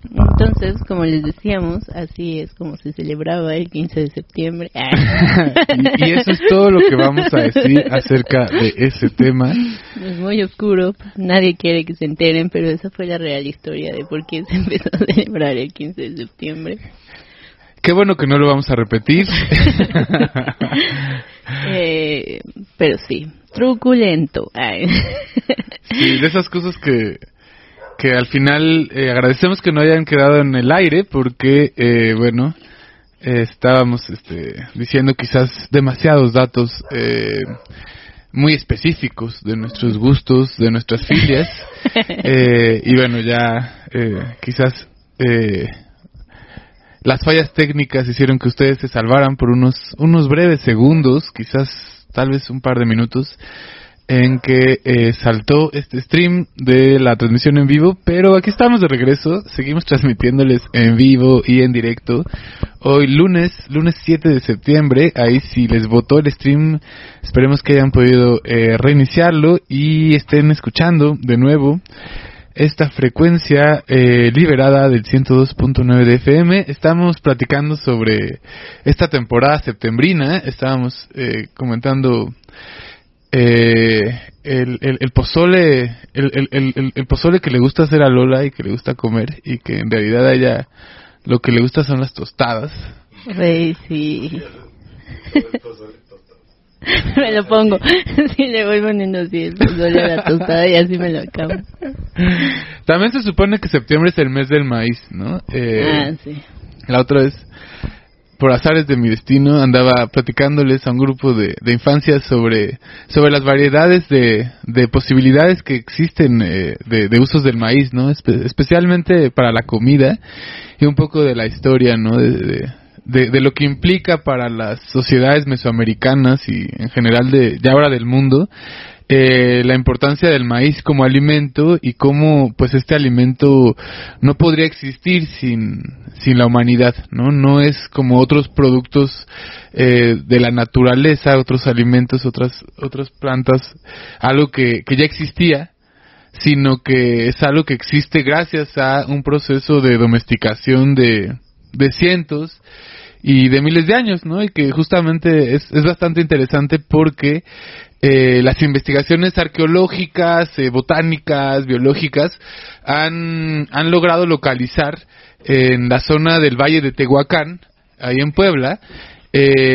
Entonces, como les decíamos, así es como se celebraba el 15 de septiembre. y eso es todo lo que vamos a decir acerca de ese tema. Es muy oscuro, nadie quiere que se enteren, pero esa fue la real historia de por qué se empezó a celebrar el 15 de septiembre. Qué bueno que no lo vamos a repetir. Pero sí, truculento. Sí, de esas cosas que al final agradecemos que no hayan quedado en el aire porque, estábamos diciendo quizás demasiados datos muy específicos de nuestros gustos, de nuestras filias. Y bueno, ya quizás las fallas técnicas hicieron que ustedes se salvaran por unos breves segundos, quizás tal vez un par de minutos, en que saltó este stream de la transmisión en vivo, pero aquí estamos de regreso, seguimos transmitiéndoles en vivo y en directo. Hoy lunes 7 de septiembre, ahí si les votó el stream, esperemos que hayan podido reiniciarlo y estén escuchando de nuevo esta frecuencia liberada del 102.9 de FM. Estamos platicando sobre esta temporada septembrina, estábamos comentando el pozole, el pozole que le gusta hacer a Lola y que le gusta comer, y que en realidad a ella lo que le gusta son las tostadas. Rey, sí. Me lo pongo. Sí, le voy poniendo así el pozole a la tostada y así me lo acabo. También se supone que septiembre es el mes del maíz, ¿no? Sí. La otra vez, por azares de mi destino, andaba platicándoles a un grupo de infancia sobre las variedades de posibilidades que existen de usos del maíz, ¿no? Especialmente para la comida, y un poco de la historia, ¿no? De lo que implica para las sociedades mesoamericanas y en general ya ahora del mundo, la importancia del maíz como alimento, y cómo pues este alimento no podría existir sin la humanidad, no es como otros productos de la naturaleza, otros alimentos, otras plantas, algo que ya existía, sino que es algo que existe gracias a un proceso de domesticación de cientos y de miles de años, ¿no? Y que justamente es bastante interesante porque las investigaciones arqueológicas, botánicas, biológicas han logrado localizar en la zona del Valle de Tehuacán, ahí en Puebla,